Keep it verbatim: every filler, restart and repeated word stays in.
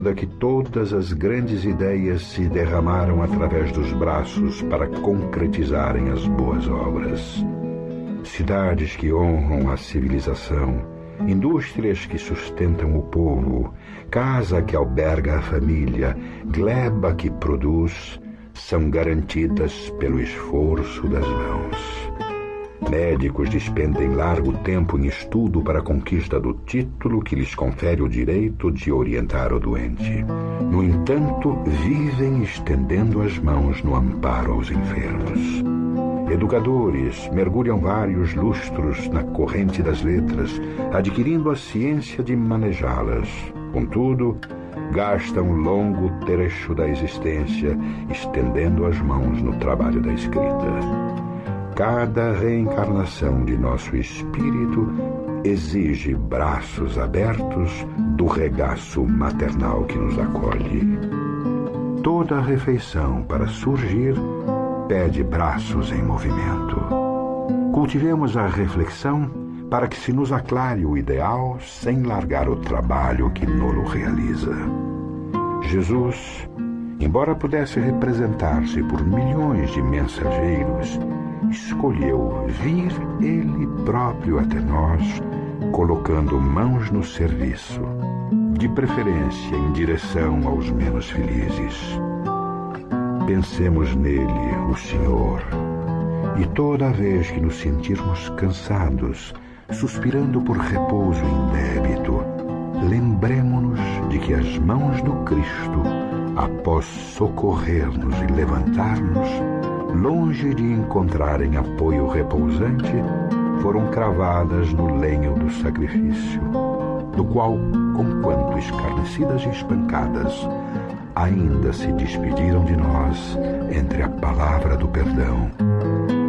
que todas as grandes ideias se derramaram através dos braços para concretizarem as boas obras. Cidades que honram a civilização, indústrias que sustentam o povo, casa que alberga a família, gleba que produz, são garantidas pelo esforço das mãos. Médicos despendem largo tempo em estudo para a conquista do título que lhes confere o direito de orientar o doente. No entanto, vivem estendendo as mãos no amparo aos enfermos. Educadores mergulham vários lustros na corrente das letras, adquirindo a ciência de manejá-las. Contudo, gastam um longo trecho da existência estendendo as mãos no trabalho da escrita. Cada reencarnação de nosso espírito exige braços abertos do regaço maternal que nos acolhe. Toda refeição para surgir pede braços em movimento. Cultivemos a reflexão para que se nos aclare o ideal sem largar o trabalho que nolo realiza. Jesus, embora pudesse representar-se por milhões de mensageiros, escolheu vir ele próprio até nós, colocando mãos no serviço, de preferência em direção aos menos felizes. Pensemos nele, o Senhor, e toda vez que nos sentirmos cansados, suspirando por repouso indébito, lembremo-nos de que as mãos do Cristo, após socorrer-nos e levantar-nos, longe de encontrarem apoio repousante, foram cravadas no lenho do sacrifício, do qual, conquanto escarnecidas e espancadas, ainda se despediram de nós entre a palavra do perdão